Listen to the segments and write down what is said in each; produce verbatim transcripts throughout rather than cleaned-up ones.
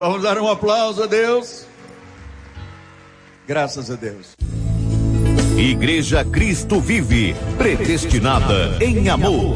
Vamos dar um aplauso a Deus. Graças a Deus. Igreja Cristo Vive, predestinada em amor.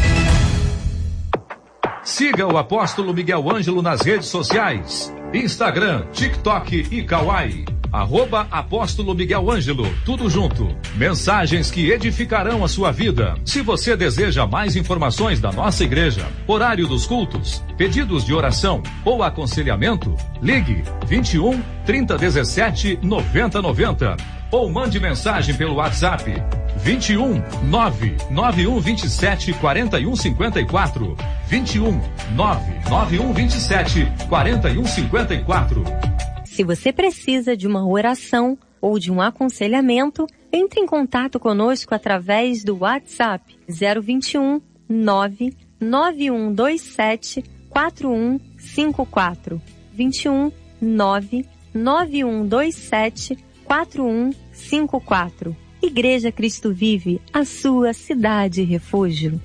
Siga o apóstolo Miguel Ângelo nas redes sociais, Instagram, TikTok e Kawaii. Arroba Apóstolo Miguel Ângelo, tudo junto. Mensagens que edificarão a sua vida. Se você deseja mais informações da nossa igreja, horário dos cultos, pedidos de oração ou aconselhamento, ligue vinte e um, trinta, dezessete, noventa, noventa ou mande mensagem pelo WhatsApp vinte e um, nove nove um vinte e sete, quarenta e um cinquenta e quatro, vinte e um, nove nove um vinte e sete, quarenta e um cinquenta e quatro. Se você precisa de uma oração ou de um aconselhamento, entre em contato conosco através do WhatsApp zero vinte e um, nove nove um dois sete, quatro um cinco quatro, vinte e um, nove nove um dois sete, quatro um cinco quatro. Igreja Cristo Vive, a sua cidade refúgio.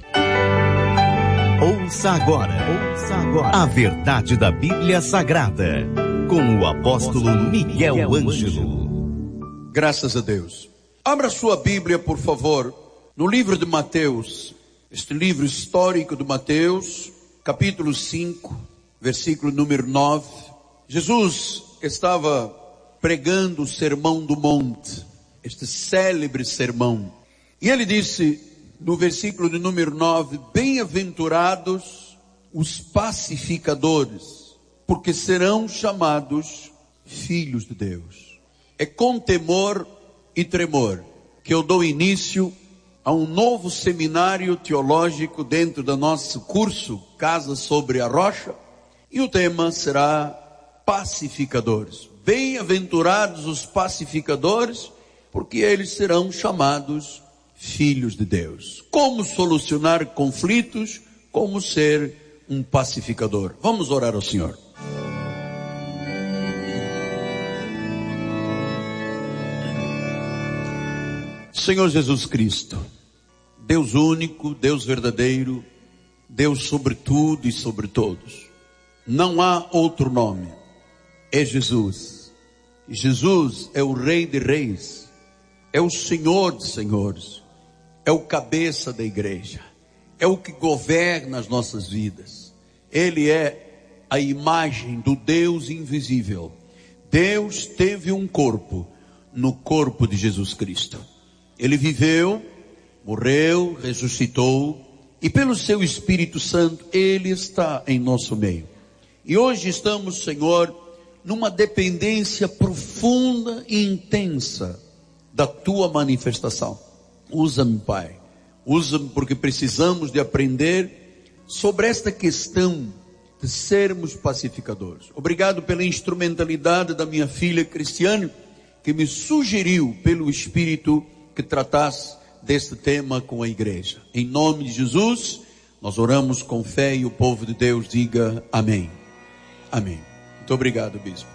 Ouça agora, ouça agora a verdade da Bíblia Sagrada, com o apóstolo Miguel Ângelo. Graças a Deus. Abra sua Bíblia, por favor, no livro de Mateus, este livro histórico de Mateus, capítulo cinco, versículo número nove. Jesus estava pregando o Sermão do Monte, este célebre sermão. E ele disse, no versículo de número nove, bem-aventurados os pacificadores, porque serão chamados filhos de Deus. É com temor e tremor que eu dou início a um novo seminário teológico dentro do nosso curso Casa sobre a Rocha, e o tema será pacificadores. Bem-aventurados os pacificadores, porque eles serão chamados filhos de Deus. Como solucionar conflitos, como ser um pacificador. Vamos orar ao Senhor. Senhor Jesus Cristo, Deus único, Deus verdadeiro, Deus sobre tudo e sobre todos. Não há outro nome, é Jesus. Jesus é o Rei de Reis, é o Senhor de Senhores, é o cabeça da igreja, é o que governa as nossas vidas. Ele é a imagem do Deus invisível. Deus teve um corpo no corpo de Jesus Cristo. Ele viveu, morreu, ressuscitou, e pelo seu Espírito Santo, Ele está em nosso meio. E hoje estamos, Senhor, numa dependência profunda e intensa da Tua manifestação. Usa-me, Pai. Usa-me porque precisamos de aprender sobre esta questão de sermos pacificadores. Obrigado pela instrumentalidade da minha filha Cristiane, que me sugeriu pelo Espírito que tratasse deste tema com a igreja. Em nome de Jesus, nós oramos com fé e o povo de Deus diga amém. Amém. Muito obrigado, bispo.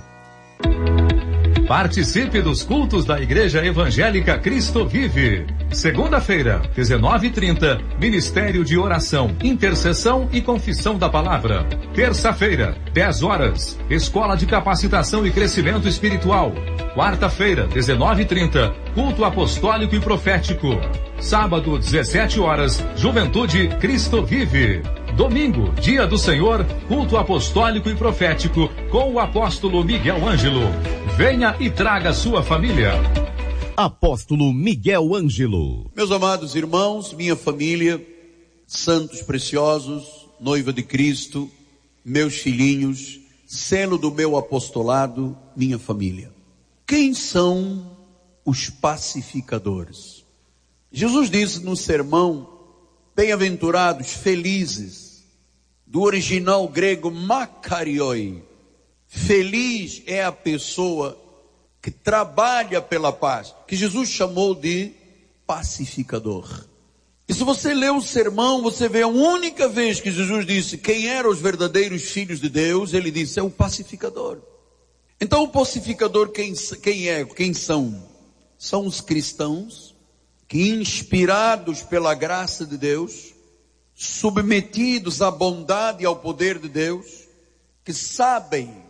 Participe dos cultos da Igreja Evangélica Cristo Vive. Segunda-feira, dezenove e trinta, Ministério de Oração, Intercessão e Confissão da Palavra. Terça-feira, dez horas, Escola de Capacitação e Crescimento Espiritual. Quarta-feira, dezenove e trinta, Culto Apostólico e Profético. Sábado, dezessete horas, Juventude Cristo Vive. Domingo, Dia do Senhor, Culto Apostólico e Profético, com o apóstolo Miguel Ângelo. Venha e traga sua família. Apóstolo Miguel Ângelo. Meus amados irmãos, minha família, santos preciosos, noiva de Cristo, meus filhinhos, selo do meu apostolado, minha família. Quem são os pacificadores? Jesus disse no sermão, bem-aventurados, felizes, do original grego makarioi. Feliz é a pessoa que trabalha pela paz, que Jesus chamou de pacificador. E se você lê o sermão, você vê a única vez que Jesus disse quem eram os verdadeiros filhos de Deus, ele disse é o pacificador. Então o pacificador quem, quem é? Quem são? São os cristãos que, inspirados pela graça de Deus, submetidos à bondade e ao poder de Deus, que sabem